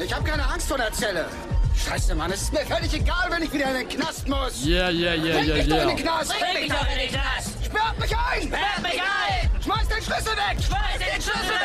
Ich habe keine Angst vor der Zelle. Scheiße, Mann, es ist mir völlig egal, wenn ich wieder in den Knast muss. Yeah. Bring mich doch in den Knast. Bring mich doch in den Knast! Sperrt mich ein! Sperrt mich ein! Schmeiß den Schlüssel weg! Schmeiß den Schlüssel